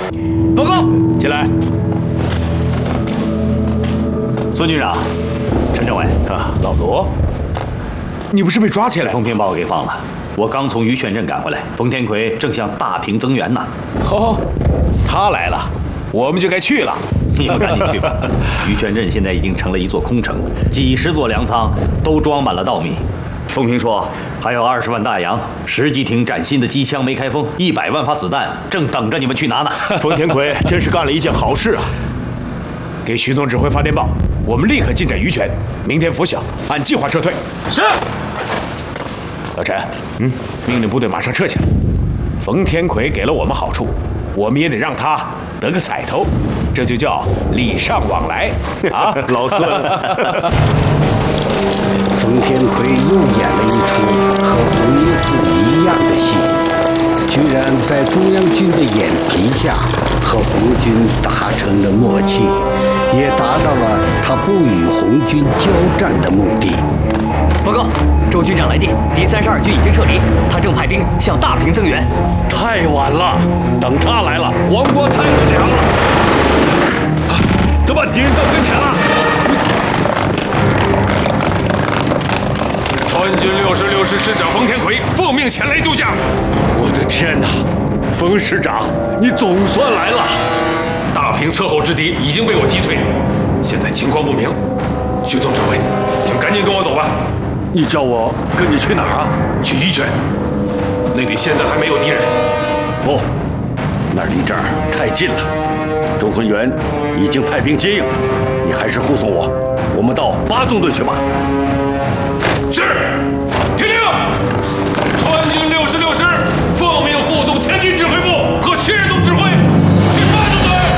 报告， 进来。 孙局长，陈政委， 老罗，你不是被抓起来？ 封平把我给放了。我刚从于泉镇赶回来，冯天魁正向大平增援呢。 哦，他来了，我们就该去了。 你们赶紧去吧。于泉镇现在已经成了一座空城，几十座粮仓都装满了稻米。风平说，还有20万大洋、10几挺崭新的机枪没开封、100万发子弹，正等着你们去拿呢。 冯天魁真是干了一件好事啊！ 给徐总指挥发电报，我们立刻进展于泉，明天拂晓，按计划撤退。 是。 老陈，命令部队马上撤下来。冯天魁给了我们好处，我们也得让他得个彩头，这就叫礼尚往来啊！ 老孙。 冯天魁又演了一出和红衣寺一样的戏，居然在中央军的眼皮下和红军达成了默契，也达到了他不与红军交战的目的。 报告，周军长来电，第32军已经撤离，他正派兵向大平增援。 太晚了，等他来了，黄瓜菜都凉了。这把敌人到跟前了。 川军66师师长冯天魁奉命前来救驾。 我的天哪，冯师长，你总算来了！ 大平侧后之敌已经被我击退，现在情况不明。徐总指挥，请赶紧跟我走吧。 你叫我跟你去哪儿啊？ 去于泉，那里现在还没有敌人。 不，那离这儿太近了。周浑元已经派兵接应，你还是护送我，我们到8纵队去吧。 是，听令，川军66师奉命护送前进指挥部